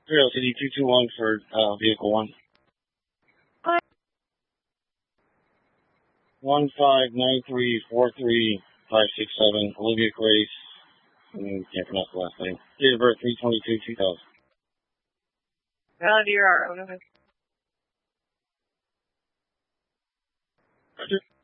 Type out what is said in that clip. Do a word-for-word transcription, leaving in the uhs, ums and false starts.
Trail City two two one for uh, vehicle one. One five nine three four three five six seven Olivia Grace. Mm, can't pronounce the last name. Date of birth three twenty two two thousand. Uh, D R. Roger.